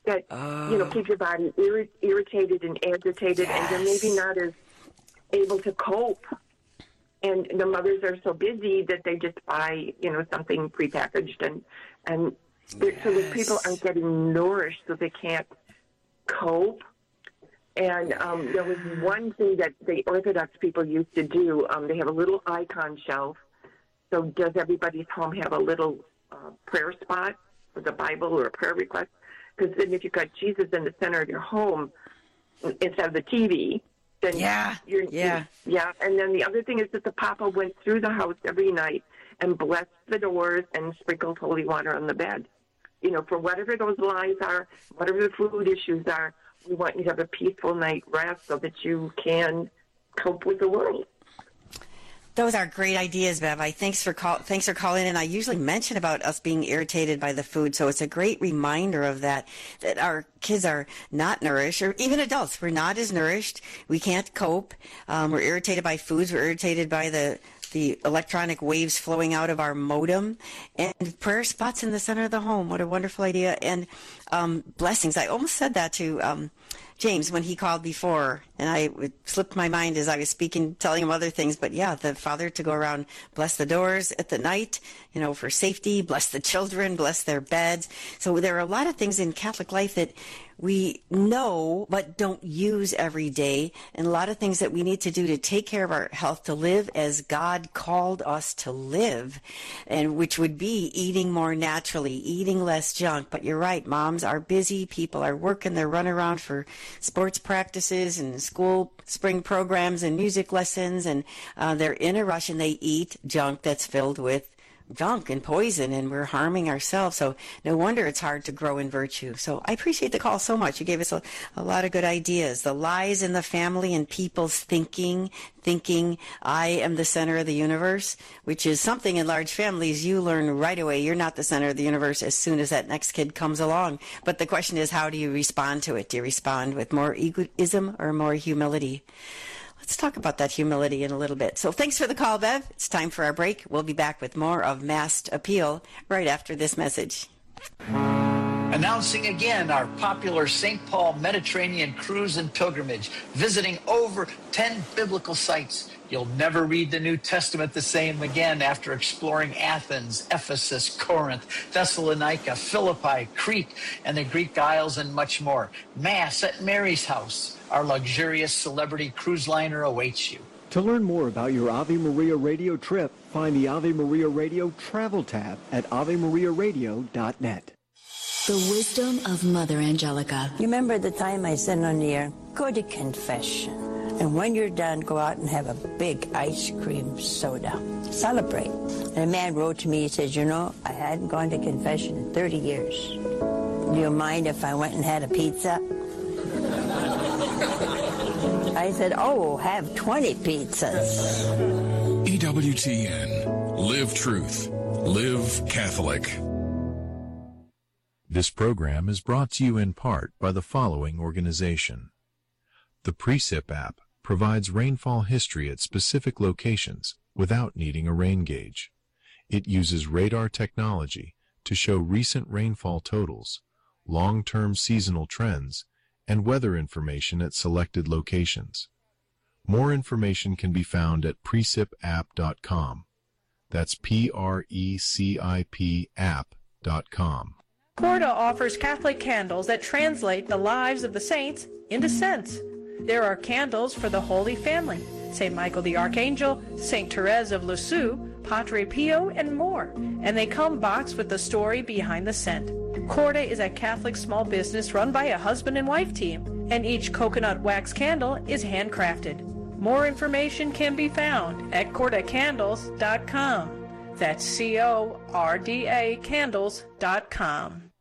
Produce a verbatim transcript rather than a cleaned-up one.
that, oh. you know, keep your body irri- irritated and agitated, yes. and you're maybe not as able to cope. And the mothers are so busy that they just buy, you know, something prepackaged, and and yes. so the people aren't getting nourished, so they can't cope. And um, there was one thing that the Orthodox people used to do. Um, they have a little icon shelf. So does everybody's home have a little uh, prayer spot with a Bible or a prayer request? Because then if you've got Jesus in the center of your home instead of the T V, then yeah, you're, yeah, you're, yeah. And then the other thing is that the Papa went through the house every night and blessed the doors and sprinkled holy water on the bed. You know, for whatever those lies are, whatever the food issues are, we want you to have a peaceful night rest so that you can cope with the world. Those are great ideas, Bev. I thanks for call, thanks for calling in. I usually mention about us being irritated by the food, so it's a great reminder of that, that our kids are not nourished, or even adults, we're not as nourished. We can't cope. Um, we're irritated by foods. We're irritated by the the electronic waves flowing out of our modem, and prayer spots in the center of the home. What a wonderful idea. And um, blessings. I almost said that to um, James when he called before, and I it slipped my mind as I was speaking, telling him other things. But yeah, the Father to go around, bless the doors at the night, you know, for safety, bless the children, bless their beds. So there are a lot of things in Catholic life that we know but don't use every day, and a lot of things that we need to do to take care of our health, to live as God called us to live, and which would be eating more naturally, eating less junk. But you're right, moms are busy, people are working, they're running around for sports practices and school spring programs and music lessons, and uh, they're in a rush and they eat junk that's filled with junk and poison, and we're harming ourselves. So no wonder it's hard to grow in virtue. So I appreciate the call so much. You gave us a, a lot of good ideas. The lies in the family and people's thinking, thinking I am the center of the universe, which is something in large families you learn right away. You're not the center of the universe as soon as that next kid comes along. But the question is, how do you respond to it? Do you respond with more egoism or more humility? Let's talk about that humility in a little bit. So thanks for the call, Bev. It's time for our break. We'll be back with more of Masked Appeal right after this message. Announcing again our popular Saint Paul Mediterranean cruise and pilgrimage, visiting over ten biblical sites. You'll never read the New Testament the same again after exploring Athens, Ephesus, Corinth, Thessalonica, Philippi, Crete, and the Greek Isles, and much more. Mass at Mary's house. Our luxurious celebrity cruise liner awaits you. To learn more about your Ave Maria Radio trip, find the Ave Maria Radio Travel tab at ave maria radio dot net. The wisdom of Mother Angelica. You remember the time I said on the air, go to confession. And when you're done, go out and have a big ice cream soda. Celebrate. And a man wrote to me, he says, you know, I hadn't gone to confession in thirty years. Do you mind if I went and had a pizza? I said, oh, have twenty pizzas. E W T N. Live truth. Live Catholic. This program is brought to you in part by the following organization. The Precip app provides rainfall history at specific locations without needing a rain gauge. It uses radar technology to show recent rainfall totals, long-term seasonal trends, and weather information at selected locations. More information can be found at precip app dot com. That's P R E C I P app dot com. Corda offers Catholic candles that translate the lives of the saints into scents. There are candles for the Holy Family, Saint Michael the Archangel, Saint Therese of Lisieux, Padre Pio, and more. And they come boxed with the story behind the scent. Corda is a Catholic small business run by a husband and wife team, and each coconut wax candle is handcrafted. More information can be found at corda candles dot com. That's C O R D A candles dot com.